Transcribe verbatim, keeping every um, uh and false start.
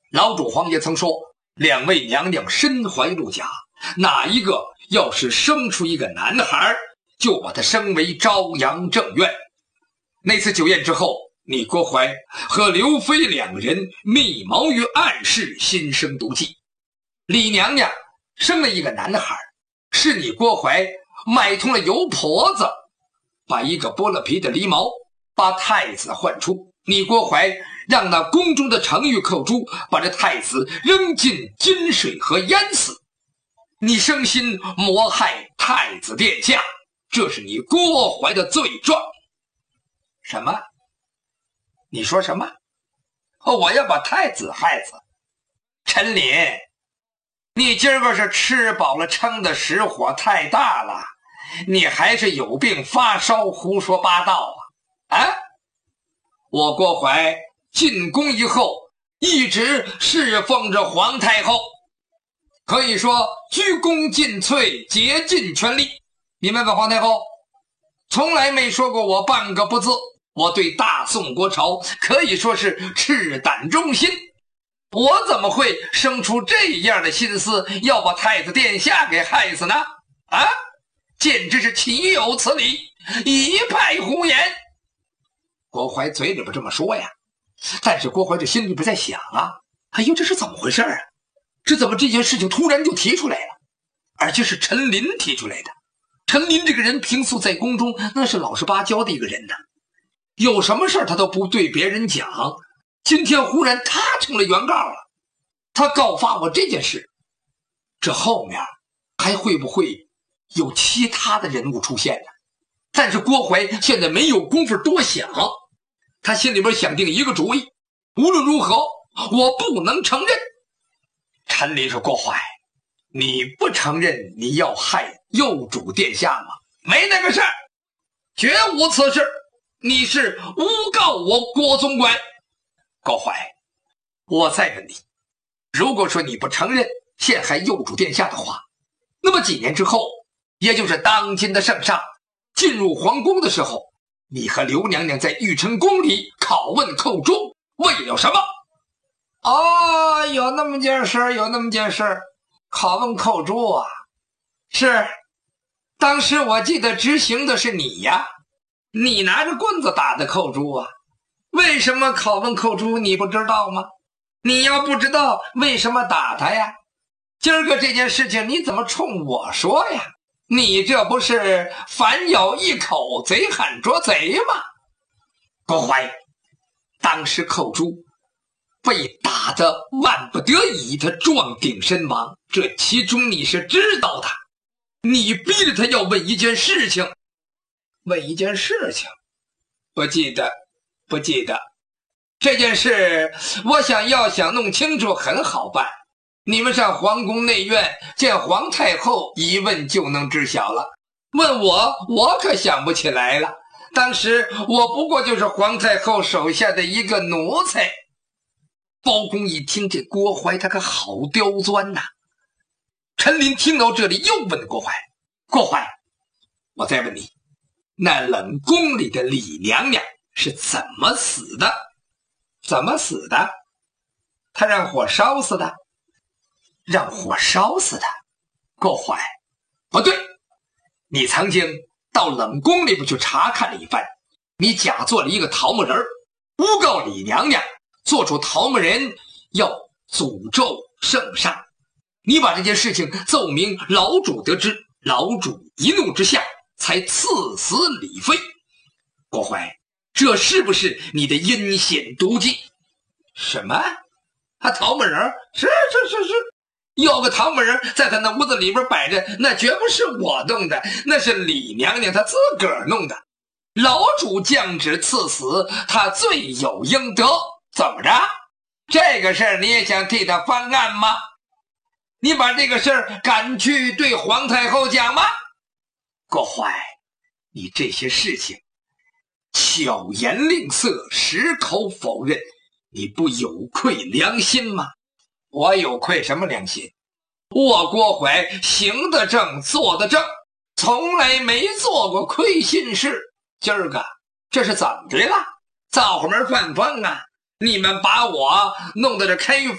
老主皇爷曾说，两位娘娘身怀禄甲，哪一个要是生出一个男孩，就把他升为朝阳正院。那次酒宴之后，你郭槐和刘妃两人密谋于暗室，心生毒计。李娘娘生了一个男孩，是你郭槐买通了油婆子，把一个剥了皮的狸猫把太子唤出。你郭槐让那宫中的程昱寇珠把这太子扔进金水河淹死。你生心谋害太子殿下，这是你郭槐的罪状。什么？你说什么？我要把太子害死？陈琳，你今儿个是吃饱了撑的，实火太大了，你还是有病发烧胡说八道啊？啊！我郭槐进宫以后一直侍奉着皇太后，可以说鞠躬尽瘁，竭尽全力。你问问皇太后，从来没说过我半个不字。我对大宋国朝可以说是赤胆忠心，我怎么会生出这样的心思，要把太子殿下给害死呢？啊，简直是岂有此理，一派胡言。郭槐嘴里边这么说呀，但是郭槐这心里边在想啊，哎呦，这是怎么回事啊？这怎么这件事情突然就提出来了，而且是陈琳提出来的。陈琳这个人平素在宫中那是老实巴交的一个人呢，有什么事他都不对别人讲，今天忽然他成了原告了，他告发我这件事，这后面还会不会有其他的人物出现呢？但是郭槐现在没有功夫多想，他心里边想定一个主意，无论如何我不能承认。陈琳说，郭槐，你不承认你要害幼主殿下吗？没那个事儿，绝无此事，你是诬告我郭总管。郭槐，我再问你，如果说你不承认陷害幼主殿下的话，那么几年之后，也就是当今的圣上进入皇宫的时候，你和刘娘娘在玉成宫里拷问寇珠，为了什么？哦，有那么件事，有那么件事，拷问寇珠啊，是，当时我记得执行的是你呀，你拿着棍子打的寇珠啊，为什么拷问寇珠你不知道吗？你要不知道为什么打他呀？今儿个这件事情你怎么冲我说呀？你这不是反咬一口，贼喊捉贼吗？郭槐，当时寇珠被打得万不得已，他撞顶身亡，这其中你是知道的。你逼着他要问一件事情，问一件事情，不记得，不记得。这件事我想要想弄清楚很好办，你们上皇宫内院见皇太后一问就能知晓了。问我，我可想不起来了。当时我不过就是皇太后手下的一个奴才。包公一听这郭槐他可好刁钻呐。陈琳听到这里又问郭槐，郭槐，我再问你，那冷宫里的李娘娘是怎么死的？怎么死的？她让火烧死的？让火烧死的？郭槐，不对，你曾经到冷宫里边去查看了一番，你假做了一个桃木人，诬告李娘娘做出桃木人要诅咒圣上。你把这件事情奏明老主得知，老主一怒之下才赐死李妃。郭槐，这是不是你的阴险毒计？什么？他桃木人？是是是是，有个桃木人在他那屋子里边摆着，那绝不是我弄的，那是李娘娘她自个儿弄的。老主降旨赐死，他罪有应得。怎么着？这个事儿你也想替他翻案吗？你把这个事儿赶去对皇太后讲吗？郭槐，你这些事情巧言令色，矢口否认，你不有愧良心吗？我有愧什么良心？我郭槐行得正，坐得正，从来没做过亏心事。今儿个这是怎么的了？造化门犯风啊！你们把我弄到这开